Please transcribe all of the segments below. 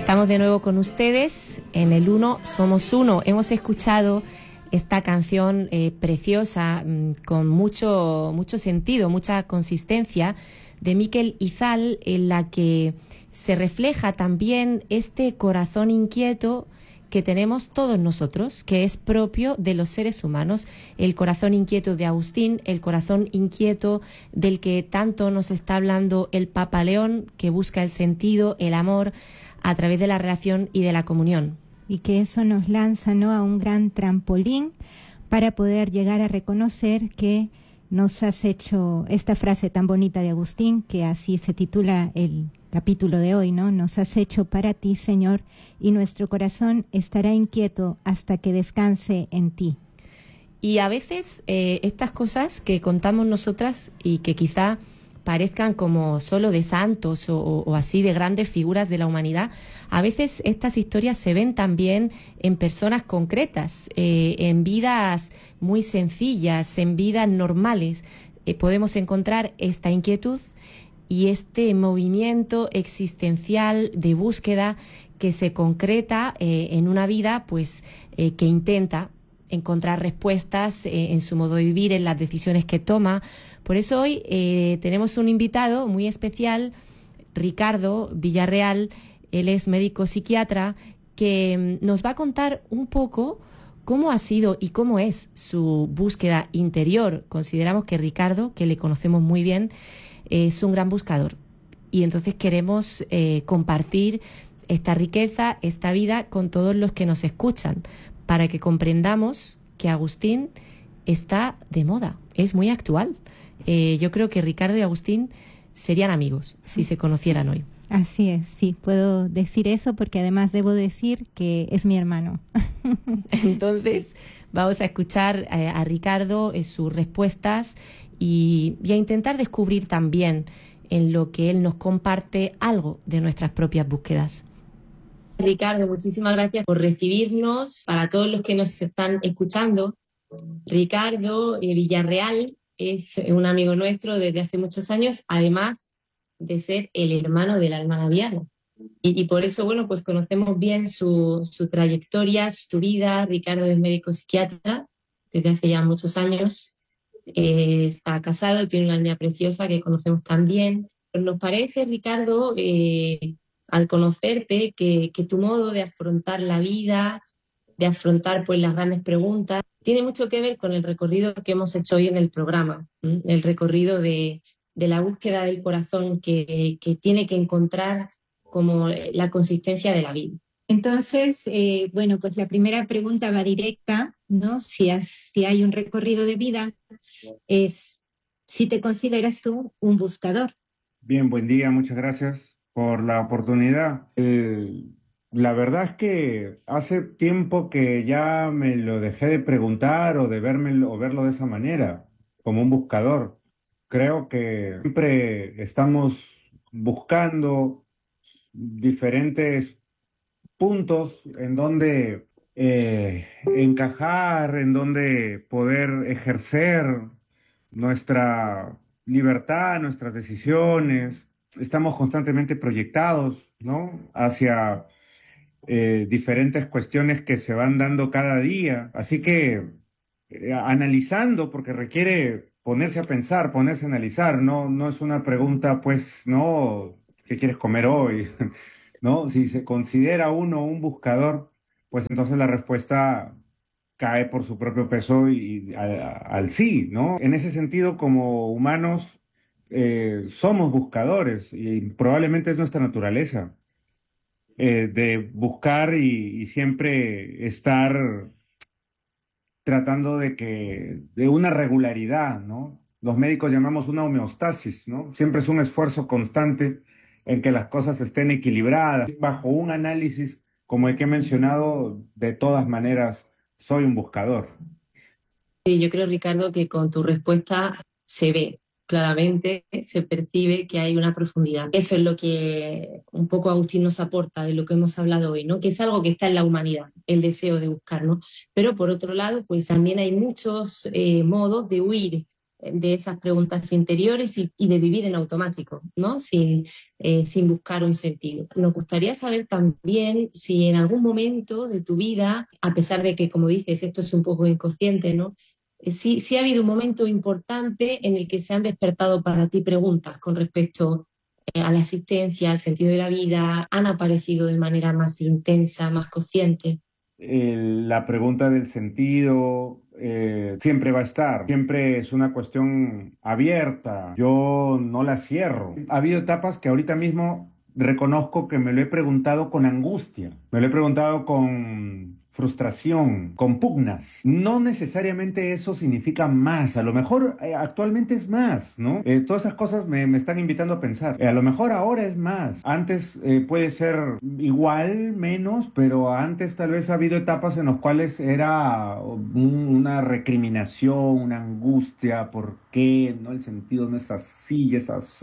Estamos de nuevo con ustedes en el Uno Somos Uno. Hemos escuchado esta canción preciosa, con mucho sentido, mucha consistencia, de Miquel Izal, en la que se refleja también este corazón inquieto que tenemos todos nosotros, que es propio de los seres humanos, el corazón inquieto de Agustín, el corazón inquieto del que tanto nos está hablando el Papa León, que busca el sentido, el amor, a través de la relación y de la comunión. Y que eso nos lanza, ¿no?, a un gran trampolín para poder llegar a reconocer que nos has hecho esta frase tan bonita de Agustín, que así se titula el capítulo de hoy, ¿no? Nos has hecho para ti, Señor, y nuestro corazón estará inquieto hasta que descanse en ti. Y a veces estas cosas que contamos nosotras y que quizá parezcan como solo de santos o así de grandes figuras de la humanidad, a veces estas historias se ven también en personas concretas, en vidas muy sencillas, en vidas normales. Podemos encontrar esta inquietud y este movimiento existencial de búsqueda que se concreta en una vida pues que intenta encontrar respuestas en su modo de vivir, en las decisiones que toma. Por eso hoy tenemos un invitado muy especial, Ricardo Villarreal. Él es médico psiquiatra, que nos va a contar un poco cómo ha sido y cómo es su búsqueda interior. Consideramos que Ricardo, que le conocemos muy bien, es un gran buscador. Y entonces queremos compartir esta riqueza, esta vida con todos los que nos escuchan, para que comprendamos que Agustín está de moda, es muy actual. Yo creo que Ricardo y Agustín serían amigos si se conocieran hoy. Así es, sí, puedo decir eso porque además debo decir que es mi hermano. Entonces vamos a escuchar a Ricardo, sus respuestas y a intentar descubrir también en lo que él nos comparte algo de nuestras propias búsquedas. Ricardo, muchísimas gracias por recibirnos. Para todos los que nos están escuchando, Ricardo Villarreal es un amigo nuestro desde hace muchos años, además de ser el hermano de la hermana Diana. Y por eso, bueno, pues conocemos bien su trayectoria, su vida. Ricardo es médico psiquiatra desde hace ya muchos años. Está casado, tiene una niña preciosa que conocemos también. Nos parece, Ricardo, al conocerte, que tu modo de afrontar la vida, de afrontar pues las grandes preguntas, tiene mucho que ver con el recorrido que hemos hecho hoy en el programa, el recorrido de la búsqueda del corazón que tiene que encontrar como la consistencia de la vida. Entonces, bueno, pues la primera pregunta va directa, ¿no? Si hay un recorrido de vida, es si te consideras tú un buscador. Bien, buen día, muchas gracias por la oportunidad. La verdad es que hace tiempo que ya me lo dejé de preguntar o de verlo de esa manera, como un buscador. Creo que siempre estamos buscando diferentes puntos en donde encajar, en donde poder ejercer nuestra libertad, nuestras decisiones. Estamos constantemente proyectados, ¿no?, hacia diferentes cuestiones que se van dando cada día. Así que analizando, porque requiere ponerse a pensar, ponerse a analizar, no es una pregunta, pues, no, ¿qué quieres comer hoy? ¿No? Si se considera uno un buscador, pues entonces la respuesta cae por su propio peso y al sí, ¿no? En ese sentido, como humanos, somos buscadores y probablemente es nuestra naturaleza, de buscar y siempre estar tratando de una regularidad, ¿no? Los médicos llamamos una homeostasis, ¿no? Siempre es un esfuerzo constante en que las cosas estén equilibradas. Bajo un análisis como el que he mencionado, de todas maneras, soy un buscador. Sí, yo creo, Ricardo, que con tu respuesta se ve claramente, se percibe que hay una profundidad. Eso es lo que un poco Agustín nos aporta de lo que hemos hablado hoy, ¿no? Que es algo que está en la humanidad, el deseo de buscar, ¿no? Pero por otro lado, pues también hay muchos modos de huir de esas preguntas interiores y de vivir en automático, ¿no? Sin buscar un sentido. Nos gustaría saber también si en algún momento de tu vida, a pesar de que, como dices, esto es un poco inconsciente, ¿no? Si ha habido un momento importante en el que se han despertado para ti preguntas con respecto a la existencia, al sentido de la vida, han aparecido de manera más intensa, más consciente. La pregunta del sentido siempre va a estar, siempre es una cuestión abierta, yo no la cierro. Ha habido etapas que ahorita mismo reconozco que me lo he preguntado con angustia, me lo he preguntado con frustración, con pugnas. No necesariamente eso significa más, a lo mejor actualmente es más, ¿no? Todas esas cosas me están invitando a pensar. A lo mejor ahora es más, antes puede ser igual, menos, pero antes tal vez ha habido etapas en las cuales era una recriminación, una angustia, ¿por qué? ¿No? El sentido no es así, es así.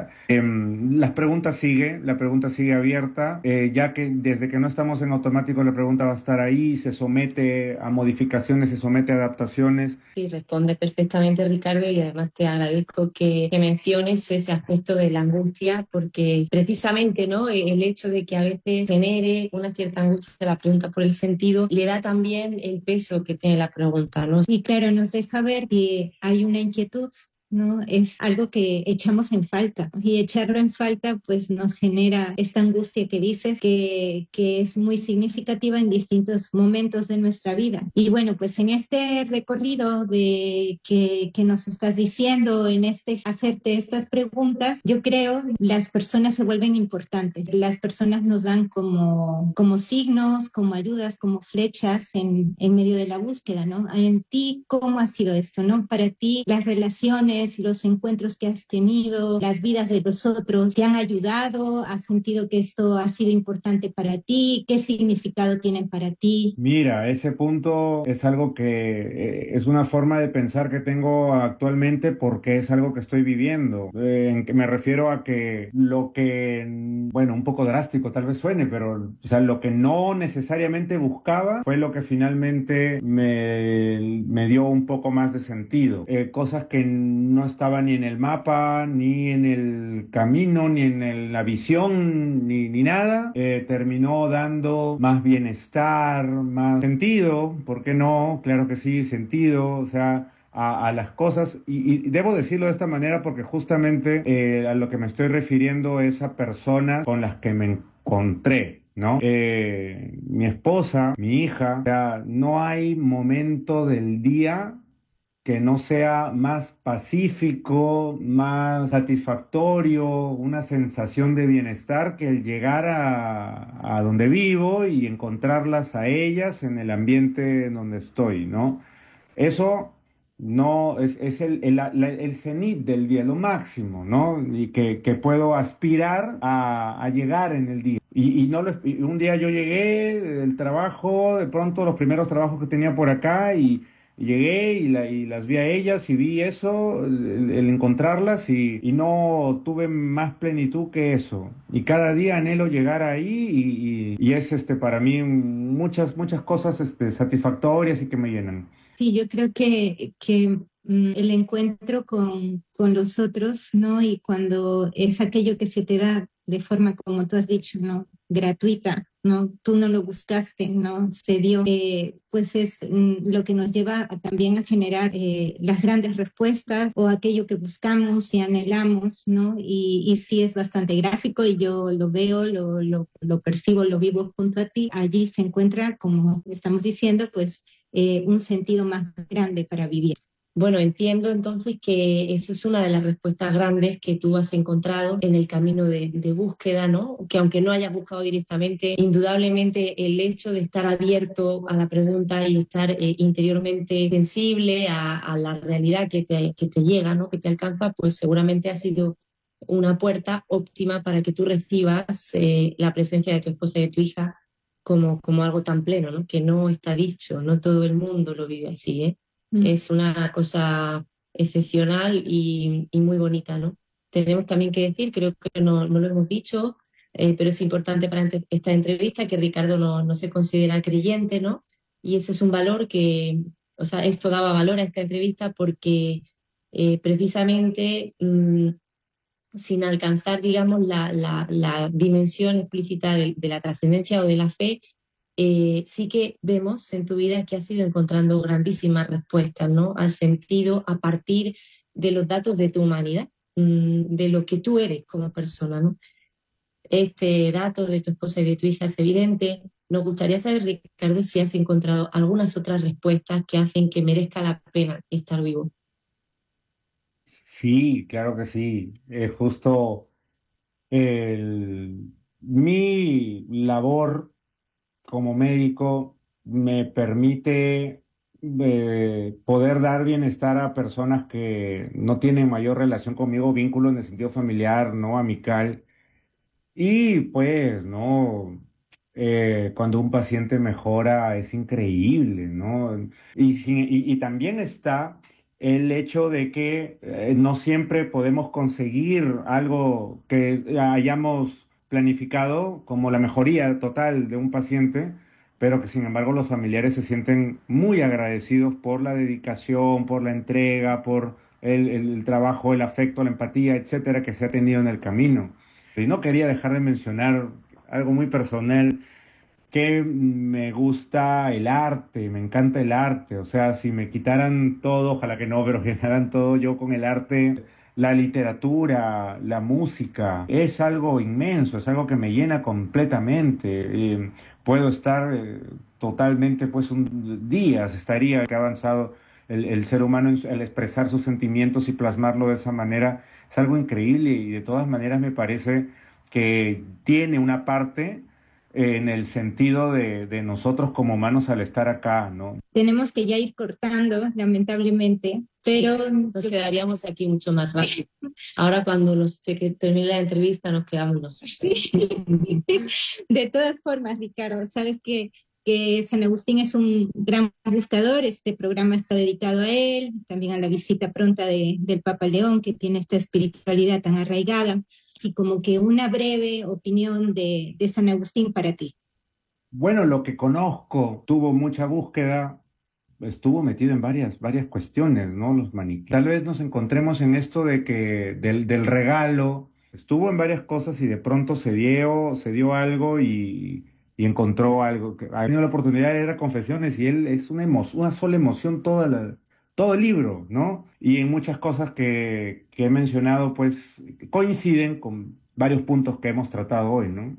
La pregunta sigue abierta, ya que desde que no estamos en automático la pregunta va a estar ahí, se somete a modificaciones, se somete a adaptaciones. Sí, responde perfectamente, Ricardo, y además te agradezco que menciones ese aspecto de la angustia, porque precisamente, ¿no? El hecho de que a veces genere una cierta angustia la pregunta por el sentido, le da también el peso que tiene la pregunta, ¿no? Y claro, nos deja ver que hay una inquietud, ¿no? Es algo que echamos en falta y echarlo en falta pues nos genera esta angustia que dices que es muy significativa en distintos momentos de nuestra vida. Y bueno, pues en este recorrido que nos estás diciendo, en este hacerte estas preguntas, yo creo las personas se vuelven importantes. Las personas nos dan como signos, como ayudas, como flechas en medio de la búsqueda, ¿no? En ti, ¿cómo ha sido esto, no? Para ti, las relaciones, los encuentros que has tenido, las vidas de los otros, ¿te han ayudado? ¿Has sentido que esto ha sido importante para ti? ¿Qué significado tienen para ti? Mira, ese punto es algo que es una forma de pensar que tengo actualmente porque es algo que estoy viviendo. En que me refiero a que lo que, bueno, un poco drástico tal vez suene, pero o sea, lo que no necesariamente buscaba fue lo que finalmente me dio un poco más de sentido. Cosas que no estaban ni en el mapa, ni en el camino, ni en la visión, ni nada, terminó dando más bienestar, más sentido, ¿por qué no? Claro que sí, sentido, o sea, a las cosas, y debo decirlo de esta manera porque justamente a lo que me estoy refiriendo es a personas con las que me encontré, ¿no? Mi esposa, mi hija, o sea, no hay momento del día que no sea más pacífico, más satisfactorio, una sensación de bienestar que el llegar a donde vivo y encontrarlas a ellas en el ambiente en donde estoy, ¿no? Eso no es el cenit del día, lo máximo, ¿no? Y que puedo aspirar a llegar en el día. Y un día yo llegué del trabajo, de pronto los primeros trabajos que tenía por acá y llegué y las vi a ellas y vi eso, el encontrarlas y no tuve más plenitud que eso. Y cada día anhelo llegar ahí y es para mí muchas cosas satisfactorias y que me llenan. Sí, yo creo que el encuentro con los otros, ¿no? Y cuando es aquello que se te da de forma, como tú has dicho, ¿no? Gratuita, ¿no? Tú no lo buscaste, ¿no? Se dio, pues es lo que nos lleva también a generar las grandes respuestas o aquello que buscamos y anhelamos, ¿no? Y sí es bastante gráfico y yo lo veo, lo percibo, lo vivo junto a ti. Allí se encuentra, como estamos diciendo, pues un sentido más grande para vivir. Bueno, entiendo entonces que eso es una de las respuestas grandes que tú has encontrado en el camino de búsqueda, ¿no? Que aunque no hayas buscado directamente, indudablemente el hecho de estar abierto a la pregunta y estar interiormente sensible a la realidad que te llega, ¿no? Que te alcanza, pues seguramente ha sido una puerta óptima para que tú recibas la presencia de tu esposa y de tu hija como algo tan pleno, ¿no? Que no está dicho, no todo el mundo lo vive así, ¿eh? Es una cosa excepcional y muy bonita, ¿no? Tenemos también que decir, creo que no lo hemos dicho, pero es importante para esta entrevista que Ricardo no se considera creyente, ¿no? Y ese es un valor que, o sea, esto daba valor a esta entrevista porque precisamente sin alcanzar, digamos, la dimensión explícita de la trascendencia o de la fe, sí que vemos en tu vida que has ido encontrando grandísimas respuestas, ¿no? Al sentido a partir de los datos de tu humanidad, de lo que tú eres como persona, ¿no? Este dato de tu esposa y de tu hija es evidente. Nos gustaría saber, Ricardo, si has encontrado algunas otras respuestas que hacen que merezca la pena estar vivo. Sí, claro que sí. Justo mi labor como médico me permite poder dar bienestar a personas que no tienen mayor relación conmigo, vínculo en el sentido familiar, no amical. Y pues, ¿no? Cuando un paciente mejora es increíble, ¿no? Y también está el hecho de que no siempre podemos conseguir algo que hayamos planificado como la mejoría total de un paciente, pero que sin embargo los familiares se sienten muy agradecidos por la dedicación, por la entrega, por el trabajo, el afecto, la empatía, etcétera, que se ha tenido en el camino. Y no quería dejar de mencionar algo muy personal, que me gusta el arte, me encanta el arte. O sea, si me quitaran todo, ojalá que no, pero que me quitaran todo, yo con el arte, la literatura, la música, es algo inmenso, es algo que me llena completamente. Puedo estar totalmente, pues, días estaría que ha avanzado el ser humano el expresar sus sentimientos y plasmarlo de esa manera. Es algo increíble y de todas maneras me parece que tiene una parte en el sentido de nosotros como humanos al estar acá, ¿no? Tenemos que ya ir cortando, lamentablemente, pero nos quedaríamos aquí mucho más rato. Ahora cuando que termine la entrevista nos quedamos nosotros. Sí. De todas formas, Ricardo, sabes que San Agustín es un gran buscador, este programa está dedicado a él, también a la visita pronta del Papa León, que tiene esta espiritualidad tan arraigada, así como que una breve opinión de San Agustín para ti. Bueno, lo que conozco, tuvo mucha búsqueda, estuvo metido en varias cuestiones, ¿no? Los maniquíes. Tal vez nos encontremos en esto de que del regalo, estuvo en varias cosas y de pronto se dio algo y encontró algo. Ha tenido la oportunidad de leer a Confesiones y él es una sola emoción todo el libro, ¿no? Y en muchas cosas que he mencionado, pues coinciden con varios puntos que hemos tratado hoy, ¿no?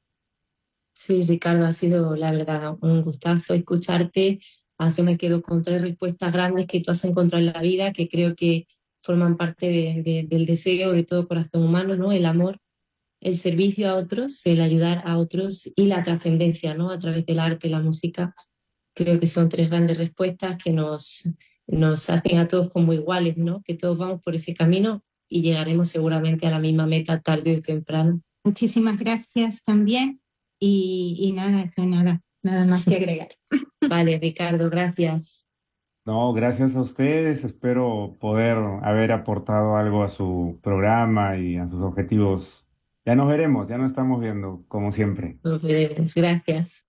Sí, Ricardo, ha sido la verdad un gustazo escucharte. Así me quedo con tres respuestas grandes que tú has encontrado en la vida, que creo que forman parte del deseo de todo corazón humano, ¿no? El amor, el servicio a otros, el ayudar a otros y la trascendencia, ¿no? A través del arte, la música. Creo que son tres grandes respuestas que nos hacen a todos como iguales, ¿no? Que todos vamos por ese camino y llegaremos seguramente a la misma meta tarde o temprano. Muchísimas gracias también y nada, eso nada más que agregar. Vale, Ricardo, gracias. No, gracias a ustedes. Espero poder haber aportado algo a su programa y a sus objetivos. Ya nos veremos, ya nos estamos viendo, como siempre. Nos veremos. Gracias.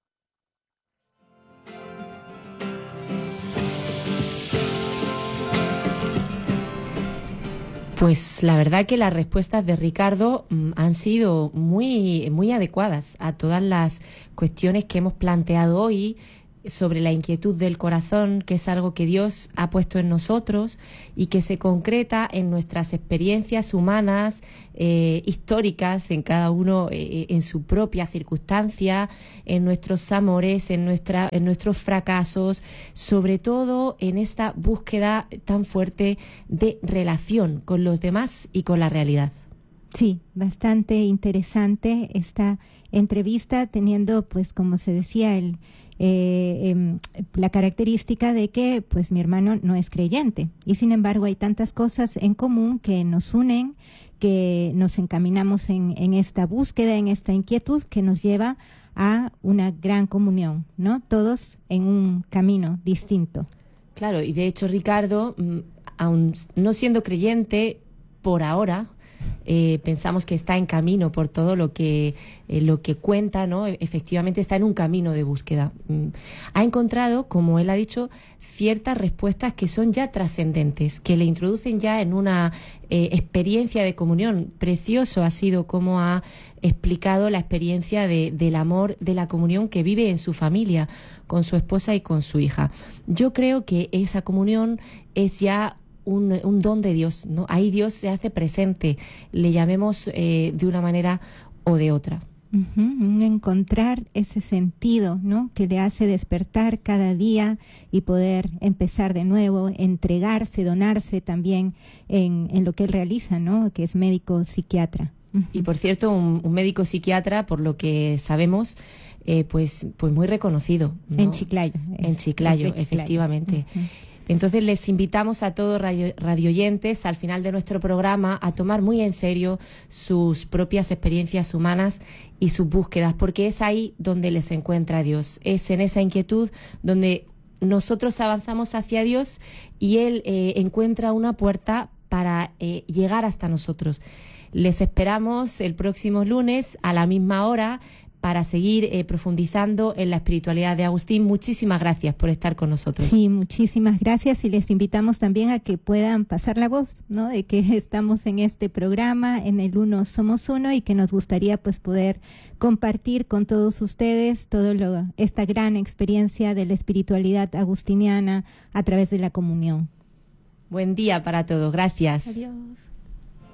Pues la verdad que las respuestas de Ricardo han sido muy adecuadas a todas las cuestiones que hemos planteado hoy sobre la inquietud del corazón, que es algo que Dios ha puesto en nosotros y que se concreta en nuestras experiencias humanas, históricas, en cada uno en su propia circunstancia, en nuestros amores, en nuestros fracasos, sobre todo en esta búsqueda tan fuerte de relación con los demás y con la realidad. Sí, bastante interesante esta entrevista, teniendo, pues, como se decía, la característica de que, pues, mi hermano no es creyente y sin embargo hay tantas cosas en común que nos unen, que nos encaminamos en esta búsqueda, en esta inquietud que nos lleva a una gran comunión, ¿no? Todos en un camino distinto. Claro, y de hecho Ricardo, aun no siendo creyente por ahora, pensamos que está en camino por todo lo que cuenta, ¿no? Efectivamente está en un camino de búsqueda. Ha encontrado, como él ha dicho, ciertas respuestas que son ya trascendentes, que le introducen ya en una experiencia de comunión. Precioso ha sido cómo ha explicado la experiencia del amor, de la comunión que vive en su familia, con su esposa y con su hija. Yo creo que esa comunión es ya un don de Dios, ¿no? Ahí Dios se hace presente, le llamemos de una manera o de otra. Encontrar ese sentido, ¿no? Que le hace despertar cada día y poder empezar de nuevo, entregarse, donarse también en lo que él realiza, ¿no? Que es médico psiquiatra. Y por cierto, un médico psiquiatra, por lo que sabemos, pues muy reconocido, ¿no? En Chiclayo. En Chiclayo, efectivamente. Entonces les invitamos a todos radioyentes al final de nuestro programa a tomar muy en serio sus propias experiencias humanas y sus búsquedas, porque es ahí donde les encuentra Dios, es en esa inquietud donde nosotros avanzamos hacia Dios y Él encuentra una puerta para llegar hasta nosotros. Les esperamos el próximo lunes a la misma hora para seguir profundizando en la espiritualidad de Agustín. Muchísimas gracias por estar con nosotros. Sí, muchísimas gracias, y les invitamos también a que puedan pasar la voz, ¿no? De que estamos en este programa, en el Uno Somos Uno, y que nos gustaría pues poder compartir con todos ustedes esta gran experiencia de la espiritualidad agustiniana a través de la comunión. Buen día para todos. Gracias. Adiós.